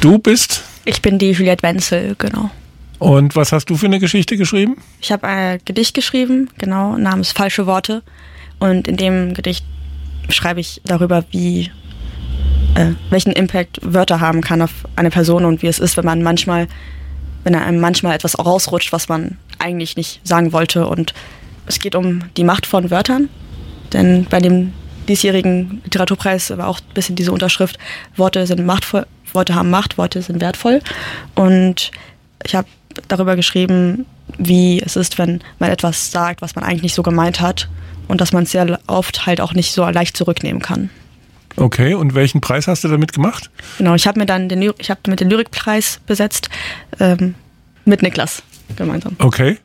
du bist? Ich bin die Juliette Wenzel, genau. Und was hast du für eine Geschichte geschrieben? Ich habe ein Gedicht geschrieben, genau, namens Falsche Worte. Und in dem Gedicht schreibe ich darüber, welchen Impact Wörter haben kann auf eine Person und wie es ist, wenn einem manchmal etwas rausrutscht, was man eigentlich nicht sagen wollte. Und es geht um die Macht von Wörtern, denn bei dem diesjährigen Literaturpreis war auch ein bisschen diese Unterschrift: Worte sind machtvoll, Worte haben Macht, Worte sind wertvoll. Und ich habe darüber geschrieben, wie es ist, wenn man etwas sagt, was man eigentlich nicht so gemeint hat und dass man es sehr oft halt auch nicht so leicht zurücknehmen kann. Okay, und welchen Preis hast du damit gemacht? Genau, ich habe mit den Lyrikpreis besetzt, mit Niklas gemeinsam. Okay.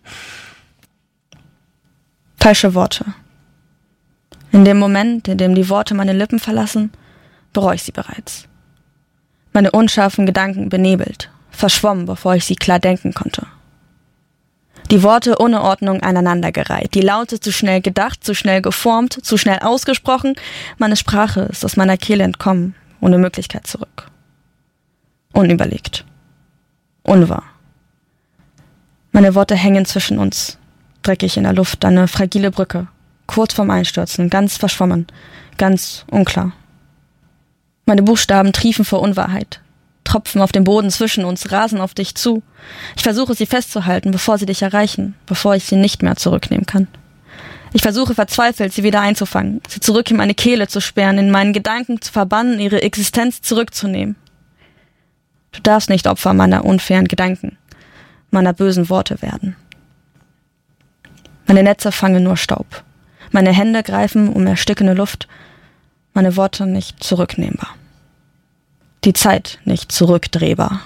Falsche Worte. In dem Moment, in dem die Worte meine Lippen verlassen, bereue ich sie bereits. Meine unscharfen Gedanken benebelt, verschwommen, bevor ich sie klar denken konnte. Die Worte ohne Ordnung aneinandergereiht, die Laute zu schnell gedacht, zu schnell geformt, zu schnell ausgesprochen. Meine Sprache ist aus meiner Kehle entkommen, ohne Möglichkeit zurück. Unüberlegt. Unwahr. Meine Worte hängen zwischen uns, dreckig in der Luft, eine fragile Brücke, kurz vorm Einstürzen, ganz verschwommen, ganz unklar. Meine Buchstaben triefen vor Unwahrheit, tropfen auf dem Boden zwischen uns, rasen auf dich zu. Ich versuche, sie festzuhalten, bevor sie dich erreichen, bevor ich sie nicht mehr zurücknehmen kann. Ich versuche verzweifelt, sie wieder einzufangen, sie zurück in meine Kehle zu sperren, in meinen Gedanken zu verbannen, ihre Existenz zurückzunehmen. Du darfst nicht Opfer meiner unfairen Gedanken, meiner bösen Worte werden. Meine Netze fangen nur Staub. Meine Hände greifen um erstickende Luft, meine Worte nicht zurücknehmbar. Die Zeit nicht zurückdrehbar.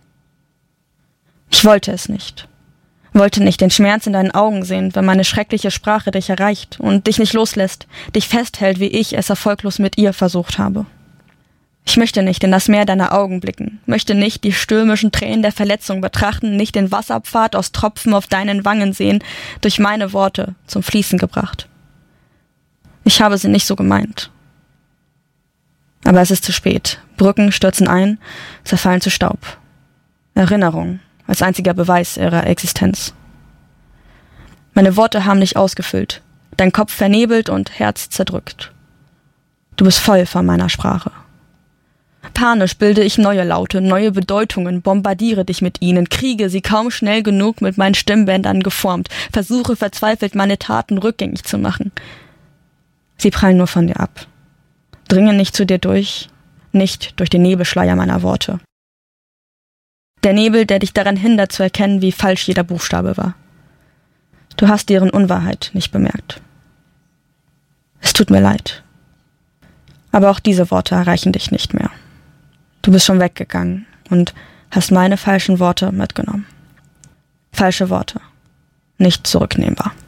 Ich wollte es nicht. Wollte nicht den Schmerz in deinen Augen sehen, wenn meine schreckliche Sprache dich erreicht und dich nicht loslässt, dich festhält, wie ich es erfolglos mit ihr versucht habe. Ich möchte nicht in das Meer deiner Augen blicken, möchte nicht die stürmischen Tränen der Verletzung betrachten, nicht den Wasserpfad aus Tropfen auf deinen Wangen sehen, durch meine Worte zum Fließen gebracht. Ich habe sie nicht so gemeint. Aber es ist zu spät. Brücken stürzen ein, zerfallen zu Staub. Erinnerung als einziger Beweis ihrer Existenz. Meine Worte haben dich ausgefüllt, dein Kopf vernebelt und Herz zerdrückt. Du bist voll von meiner Sprache. Panisch bilde ich neue Laute, neue Bedeutungen, bombardiere dich mit ihnen, kriege sie kaum schnell genug mit meinen Stimmbändern geformt, versuche verzweifelt meine Taten rückgängig zu machen. Sie prallen nur von dir ab, dringen nicht zu dir durch, nicht durch den Nebelschleier meiner Worte. Der Nebel, der dich daran hindert zu erkennen, wie falsch jeder Buchstabe war. Du hast deren Unwahrheit nicht bemerkt. Es tut mir leid. Aber auch diese Worte erreichen dich nicht mehr. Du bist schon weggegangen und hast meine falschen Worte mitgenommen. Falsche Worte, nicht zurücknehmbar.